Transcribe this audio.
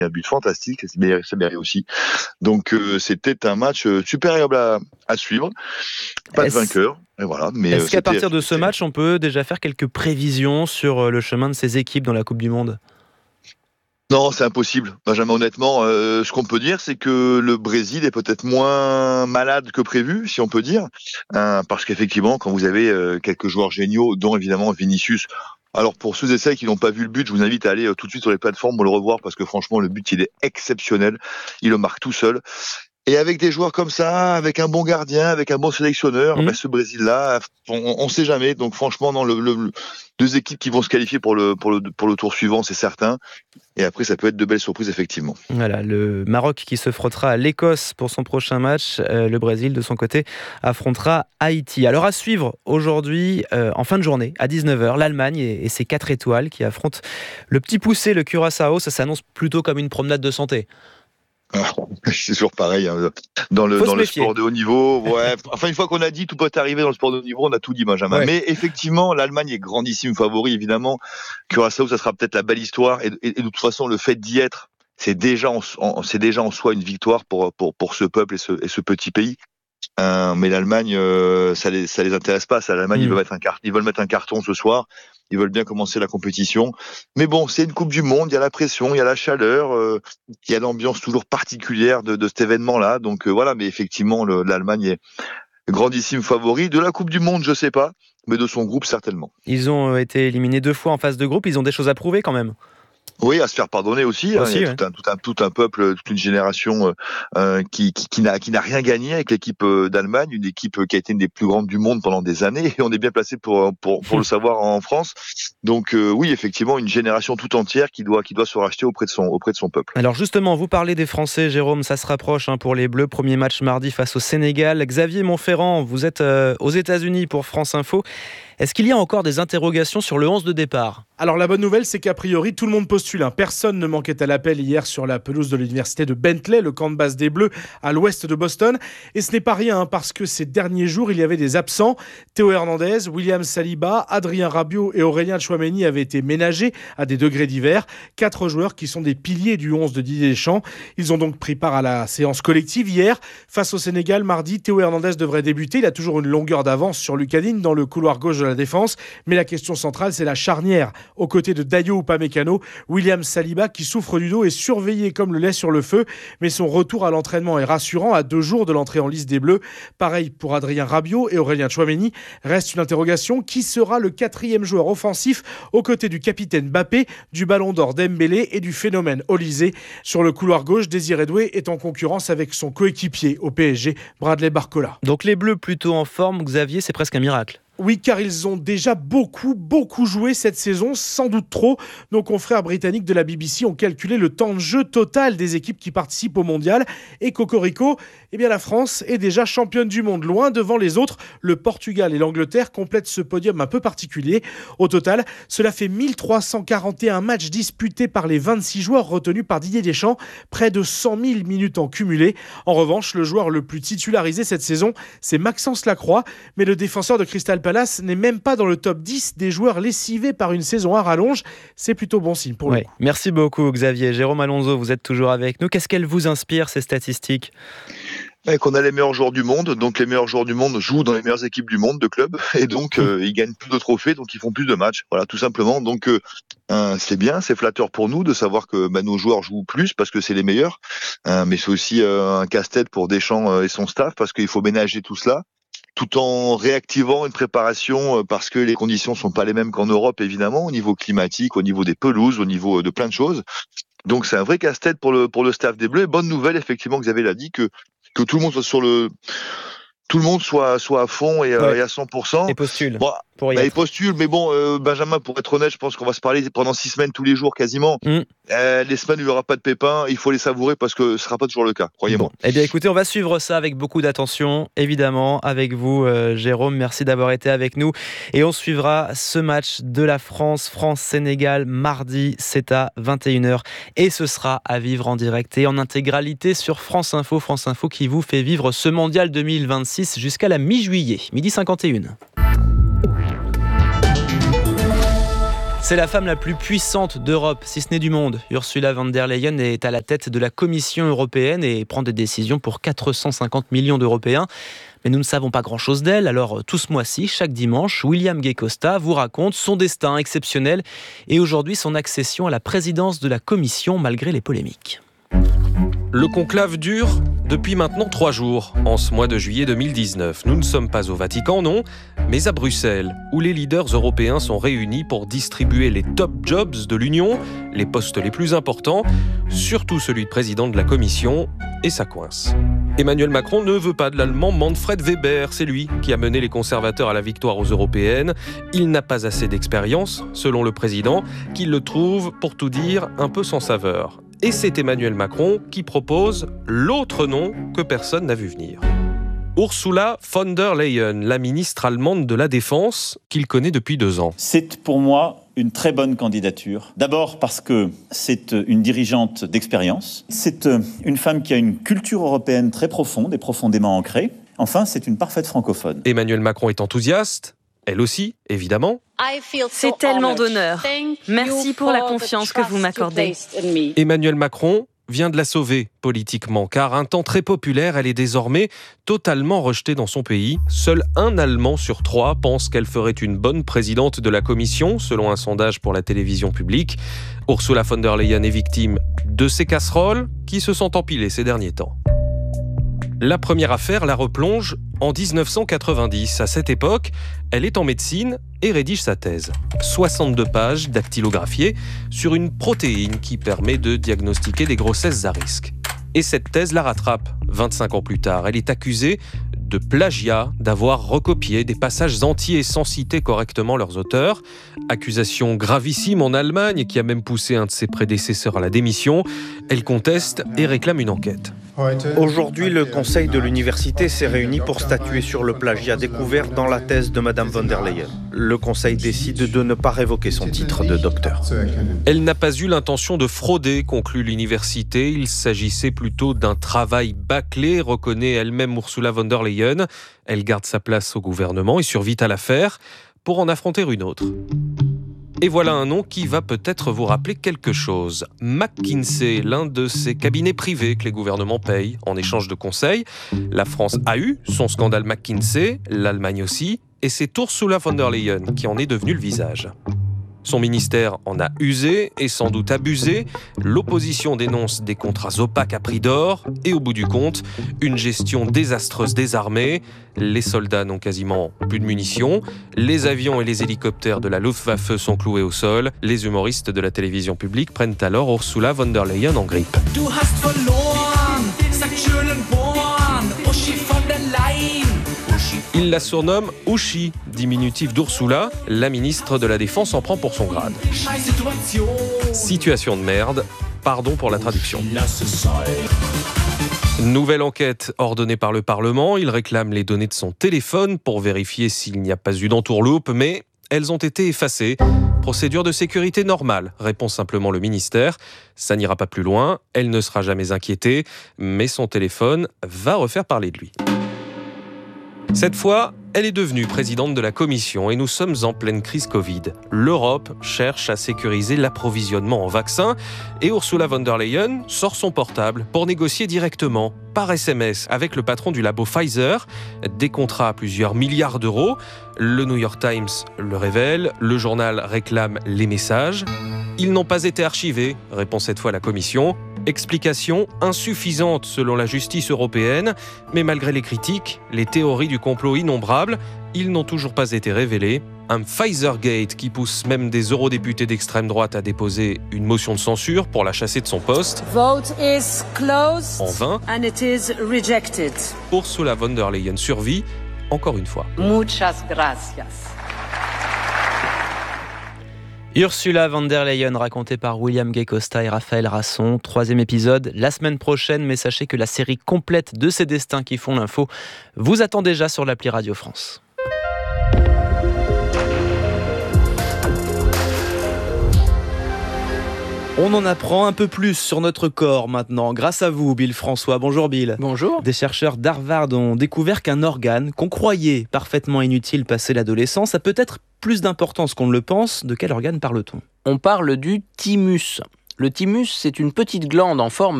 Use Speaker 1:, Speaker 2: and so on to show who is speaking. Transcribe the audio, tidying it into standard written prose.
Speaker 1: un but fantastique, Saberi aussi. Donc c'était un match super agréable à suivre. Pas de vainqueur. Et voilà, mais
Speaker 2: est-ce qu'à partir de ce match, on peut déjà faire quelques prévisions sur le chemin de ces équipes dans la Coupe du Monde ?
Speaker 1: Non, c'est impossible. Benjamin, honnêtement, ce qu'on peut dire, c'est que le Brésil est peut-être moins malade que prévu, si on peut dire, parce qu'effectivement, quand vous avez quelques joueurs géniaux, dont évidemment Vinicius. Alors pour ceux et celles qui n'ont pas vu le but, je vous invite à aller tout de suite sur les plateformes pour le revoir, parce que franchement, le but, il est exceptionnel. Il le marque tout seul. Et avec des joueurs comme ça, avec un bon gardien, avec un bon sélectionneur, ce Brésil-là, on sait jamais. Donc franchement, non, deux équipes qui vont se qualifier pour le tour suivant, c'est certain. Et après, ça peut être de belles surprises, effectivement.
Speaker 2: Voilà, le Maroc qui se frottera à l'Écosse pour son prochain match. Le Brésil, de son côté, affrontera Haïti. Alors à suivre aujourd'hui, en fin de journée, à 19h, l'Allemagne et ses 4 étoiles qui affrontent le petit poussé, le Curaçao. Ça s'annonce plutôt comme une promenade de santé.
Speaker 1: C'est toujours pareil, hein. Dans le sport de haut niveau. Ouais. Enfin, une fois qu'on a dit tout peut arriver dans le sport de haut niveau, on a tout dit, Benjamin. Ouais. Mais effectivement, l'Allemagne est grandissime favori, évidemment. Curaçao, ça sera peut-être la belle histoire. Et de toute façon, le fait d'y être, c'est déjà en soi une victoire pour ce peuple et ce petit pays. Mais l'Allemagne, ça les intéresse pas. Ça, l'Allemagne, ils veulent mettre un carton ce soir. Ils veulent bien commencer la compétition. Mais bon, c'est une Coupe du Monde, il y a la pression, il y a la chaleur, il y a l'ambiance toujours particulière de cet événement-là. Donc voilà, mais effectivement, l'Allemagne est grandissime favori. De la Coupe du Monde, je sais pas, mais de son groupe, certainement.
Speaker 2: Ils ont été éliminés 2 fois en phase de groupe, ils ont des choses à prouver quand même.
Speaker 1: Oui, à se faire pardonner aussi. Il y a tout un peuple, toute une génération qui n'a rien gagné avec l'équipe d'Allemagne, une équipe qui a été une des plus grandes du monde pendant des années, et on est bien placé pour le savoir en France. Donc oui, effectivement, une génération tout entière qui doit se racheter auprès de son peuple.
Speaker 2: Alors justement, vous parlez des Français, Jérôme, ça se rapproche pour les Bleus. Premier match mardi face au Sénégal. Xavier Montferrand, vous êtes aux États-Unis pour France Info. Est-ce qu'il y a encore des interrogations sur le 11 de départ ?
Speaker 3: Alors la bonne nouvelle, c'est qu'a priori, tout le monde postule. Personne ne manquait à l'appel hier sur la pelouse de l'université de Bentley, le camp de base des Bleus, à l'ouest de Boston. Et ce n'est pas rien, parce que ces derniers jours, il y avait des absents. Théo Hernandez, William Saliba, Adrien Rabiot et Aurélien Tchouaméni avaient été ménagés à des degrés divers. 4 joueurs qui sont des piliers du 11 de Didier Deschamps. Ils ont donc pris part à la séance collective hier. Face au Sénégal, mardi, Théo Hernandez devrait débuter. Il a toujours une longueur d'avance sur Lucas Digne dans le couloir gauche de la défense. Mais la question centrale, c'est la charnière. Aux côtés de Dayo Upamecano, William Saliba, qui souffre du dos, est surveillé comme le lait sur le feu. Mais son retour à l'entraînement est rassurant à 2 jours de l'entrée en liste des Bleus. Pareil pour Adrien Rabiot et Aurélien Tchouaméni. Reste une interrogation. Qui sera le 4e joueur offensif aux côtés du capitaine Mbappé, du Ballon d'Or Dembélé et du phénomène Olysée? Sur le couloir gauche, Désiré Doué est en concurrence avec son coéquipier au PSG, Bradley Barcola.
Speaker 2: Donc les Bleus plutôt en forme, Xavier, c'est presque un miracle.
Speaker 3: Oui, car ils ont déjà beaucoup joué cette saison, sans doute trop. Nos confrères britanniques de la BBC ont calculé le temps de jeu total des équipes qui participent au mondial. Et cocorico, la France est déjà championne du monde, loin devant les autres. Le Portugal et l'Angleterre complètent ce podium un peu particulier. Au total, cela fait 1341 matchs disputés par les 26 joueurs retenus par Didier Deschamps, près de 100 000 minutes en cumulé. En revanche, le joueur le plus titularisé cette saison, c'est Maxence Lacroix, mais le défenseur de Crystal Palace n'est même pas dans le top 10 des joueurs lessivés par une saison à rallonge. C'est plutôt bon signe pour lui.
Speaker 2: Merci beaucoup Xavier. Jérôme Alonso, vous êtes toujours avec nous. Qu'est-ce qu'elles vous inspirent, ces statistiques ?
Speaker 1: Qu'on a les meilleurs joueurs du monde, donc les meilleurs joueurs du monde jouent dans les meilleures équipes du monde de clubs, et donc ils gagnent plus de trophées, donc ils font plus de matchs, voilà, tout simplement. Donc c'est bien, c'est flatteur pour nous de savoir que nos joueurs jouent plus parce que c'est les meilleurs, mais c'est aussi un casse-tête pour Deschamps et son staff parce qu'il faut ménager tout cela, tout en réactivant une préparation parce que les conditions sont pas les mêmes qu'en Europe, évidemment, au niveau climatique, au niveau des pelouses, au niveau de plein de choses. Donc c'est un vrai casse-tête pour le staff des Bleus. Et bonne nouvelle, effectivement, Xavier l'a dit, que tout le monde soit tout le monde soit à fond et à 100%.
Speaker 2: Et postule.
Speaker 1: Bon, il postule, mais bon, Benjamin, pour être honnête, je pense qu'on va se parler pendant 6 semaines tous les jours quasiment. Les semaines où il n'y aura pas de pépins, il faut les savourer parce que ce ne sera pas toujours le cas, croyez-moi.
Speaker 2: Bon. Eh bien écoutez, on va suivre ça avec beaucoup d'attention, évidemment, avec vous, Jérôme. Merci d'avoir été avec nous. Et on suivra ce match de la France-Sénégal mardi, c'est à 21h. Et ce sera à vivre en direct et en intégralité sur France Info. France Info qui vous fait vivre ce mondial 2026 jusqu'à la mi-juillet, 12h51. C'est la femme la plus puissante d'Europe, si ce n'est du monde. Ursula von der Leyen est à la tête de la Commission européenne et prend des décisions pour 450 millions d'Européens. Mais nous ne savons pas grand-chose d'elle, alors tout ce mois-ci, chaque dimanche, William Gay Costa vous raconte son destin exceptionnel et aujourd'hui son accession à la présidence de la Commission malgré les polémiques.
Speaker 4: Le conclave dure depuis maintenant 3 jours, en ce mois de juillet 2019. Nous ne sommes pas au Vatican, non, mais à Bruxelles, où les leaders européens sont réunis pour distribuer les top jobs de l'Union, les postes les plus importants, surtout celui de président de la Commission, et ça coince. Emmanuel Macron ne veut pas de l'allemand Manfred Weber, c'est lui qui a mené les conservateurs à la victoire aux européennes. Il n'a pas assez d'expérience, selon le président, qui le trouve, pour tout dire, un peu sans saveur. Et c'est Emmanuel Macron qui propose l'autre nom que personne n'a vu venir. Ursula von der Leyen, la ministre allemande de la Défense, qu'il connaît depuis 2 ans.
Speaker 5: C'est pour moi une très bonne candidature. D'abord parce que c'est une dirigeante d'expérience. C'est une femme qui a une culture européenne très profonde et profondément ancrée. Enfin, c'est une parfaite francophone.
Speaker 4: Emmanuel Macron est enthousiaste. Elle aussi, évidemment.
Speaker 6: C'est tellement d'honneur. Merci pour la confiance que vous m'accordez.
Speaker 4: Emmanuel Macron vient de la sauver politiquement, car un temps très populaire, elle est désormais totalement rejetée dans son pays. Seul un Allemand sur 3 pense qu'elle ferait une bonne présidente de la Commission, selon un sondage pour la télévision publique. Ursula von der Leyen est victime de ces casseroles qui se sont empilées ces derniers temps. La première affaire la replonge en 1990. À cette époque, elle est en médecine et rédige sa thèse. 62 pages dactylographiées sur une protéine qui permet de diagnostiquer des grossesses à risque. Et cette thèse la rattrape 25 ans plus tard. Elle est accusée de plagiat, d'avoir recopié des passages entiers sans citer correctement leurs auteurs. Accusation gravissime en Allemagne qui a même poussé un de ses prédécesseurs à la démission. Elle conteste et réclame une enquête.
Speaker 7: Aujourd'hui, le conseil de l'université s'est réuni pour statuer sur le plagiat découvert dans la thèse de Madame von der Leyen. Le conseil décide de ne pas révoquer son titre de docteur.
Speaker 4: Elle n'a pas eu l'intention de frauder, conclut l'université. Il s'agissait plutôt d'un travail bâclé, reconnaît elle-même Ursula von der Leyen. Elle garde sa place au gouvernement et survit à l'affaire pour en affronter une autre. Et voilà un nom qui va peut-être vous rappeler quelque chose. McKinsey, l'un de ces cabinets privés que les gouvernements payent en échange de conseils. La France a eu son scandale McKinsey, l'Allemagne aussi, et c'est Ursula von der Leyen qui en est devenue le visage. Son ministère en a usé et sans doute abusé. L'opposition dénonce des contrats opaques à prix d'or et au bout du compte, une gestion désastreuse des armées. Les soldats n'ont quasiment plus de munitions. Les avions et les hélicoptères de la Luftwaffe sont cloués au sol. Les humoristes de la télévision publique prennent alors Ursula von der Leyen en grippe. Il la surnomme Uschi, diminutif d'Ursula. La ministre de la Défense en prend pour son grade. Situation de merde, pardon pour la traduction. Nouvelle enquête ordonnée par le Parlement. Il réclame les données de son téléphone pour vérifier s'il n'y a pas eu d'entourloupe, mais elles ont été effacées. Procédure de sécurité normale, répond simplement le ministère. Ça n'ira pas plus loin, elle ne sera jamais inquiétée, mais son téléphone va refaire parler de lui. Cette fois, elle est devenue présidente de la Commission et nous sommes en pleine crise Covid. L'Europe cherche à sécuriser l'approvisionnement en vaccins et Ursula von der Leyen sort son portable pour négocier directement, par SMS, avec le patron du labo Pfizer, des contrats à plusieurs milliards d'euros. Le New York Times le révèle, le journal réclame les messages. Ils n'ont pas été archivés, répond cette fois la Commission. Explication insuffisante selon la justice européenne, mais malgré les critiques, les théories du complot innombrables, ils n'ont toujours pas été révélés. Un Pfizergate qui pousse même des eurodéputés d'extrême droite à déposer une motion de censure pour la chasser de son poste.
Speaker 8: Vote is closed
Speaker 4: en vain.
Speaker 8: And it is rejected.
Speaker 4: Ursula von der Leyen survit, encore une fois.
Speaker 8: Muchas gracias.
Speaker 2: Ursula von der Leyen, racontée par William Gay Costa et Raphaël Rasson. 3e épisode la semaine prochaine, mais sachez que la série complète de ces destins qui font l'info vous attend déjà sur l'appli Radio France. On en apprend un peu plus sur notre corps maintenant, grâce à vous, Bill François. Bonjour Bill.
Speaker 9: Bonjour.
Speaker 2: Des chercheurs d'Harvard ont découvert qu'un organe qu'on croyait parfaitement inutile passé l'adolescence a peut-être plus d'importance qu'on ne le pense. De quel organe parle-t-on ?
Speaker 9: On parle du thymus. Le thymus, c'est une petite glande en forme